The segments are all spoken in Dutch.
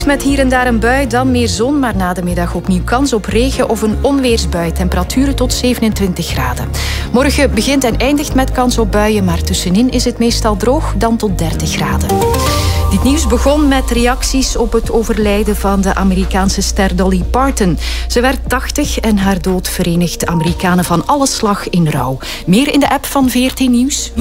Met hier en daar een bui, dan meer zon, maar na de middag opnieuw kans op regen of een onweersbui. Temperaturen tot 27 graden. Morgen begint en eindigt met kans op buien, maar tussenin is het meestal droog, dan tot 30 graden. Dit nieuws begon met reacties op het overlijden van de Amerikaanse ster Dolly Parton. Ze werd 80 en haar dood verenigt Amerikanen van alle slag in rouw. Meer in de app van VRT Nieuws.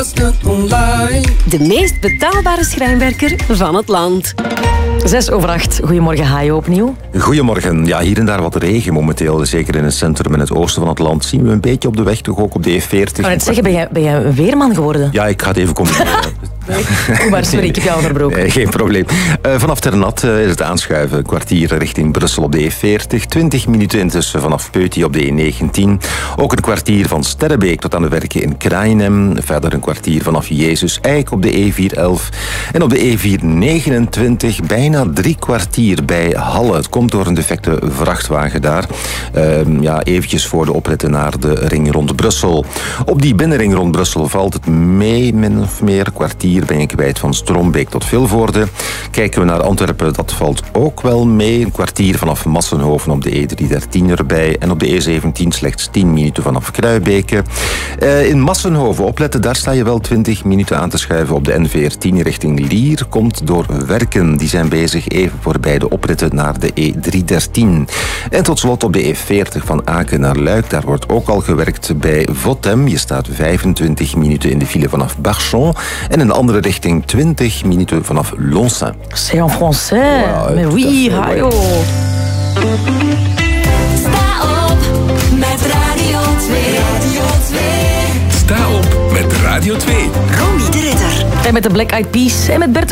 De meest betaalbare schrijnwerker van het land. 7:06. Goedemorgen, Hajo opnieuw. Goedemorgen. Ja, hier en daar wat regen momenteel. Zeker in het centrum en het oosten van het land zien we een beetje op de weg, toch ook op de E40. Ik wou net zeggen, ben jij een weerman geworden? Ja, ik ga het even combineren. Maar sorry, ik heb jou onderbroken. Nee, geen probleem. Vanaf Ternat is het aanschuiven. Een kwartier richting Brussel op de E40. 20 minuten intussen vanaf Peuty op de E19. Ook een kwartier van Sterrebeek tot aan de werken in Kraaienhem. Verder een kwartier vanaf Jezus Eik op de E411. En op de E429 bijna 3 kwartier bij Halle. Het komt door een defecte vrachtwagen daar. Eventjes voor de opritten naar de ring rond Brussel. Op die binnenring rond Brussel valt het mee, min of meer. Een kwartier ben je kwijt van Strombeek tot Vilvoorde. Kijken we naar Antwerpen, dat valt ook wel mee. Een kwartier vanaf Massenhoven op de E313 erbij. En op de E17 slechts 10 minuten vanaf Kruibeke. In Massenhoven opletten, daar sta je wel 20 minuten aan te schuiven. Op de N14 richting Lier komt door werken. Die zijn bezig even voorbij de opritten naar de E313. En tot slot op de E40 van Aken naar Luik. Daar wordt ook al gewerkt bij Votem. Je staat 25 minuten in de file vanaf Barchon. En in de andere richting 20 minuten vanaf Lonsin. C'est en français. Wow, mais oui, Hajo. Sta op met Radio 2. Radio 2. Sta op met Radio 2. Romy de Ridder. En met de Black Eyed Peas en met Bert